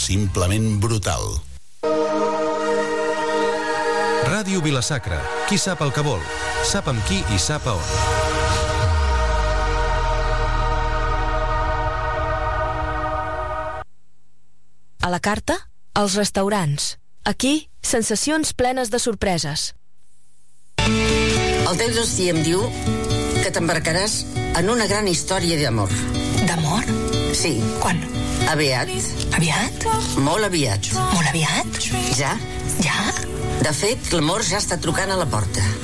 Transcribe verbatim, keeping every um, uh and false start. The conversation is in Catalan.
simplement brutal. Ràdio Vila-sacra. Qui sap el que vol, sap amb qui i sap a on. A la carta, els restaurants. Aquí, sensacions plenes de sorpreses. El teu destí em diu que t'embarcaràs en una gran història d'amor. D'amor? Sí. Quan? Aviat. Aviat? Molt aviat. Molt aviat? Ja? Ja? De fet, l'amor ja està trucant a la porta.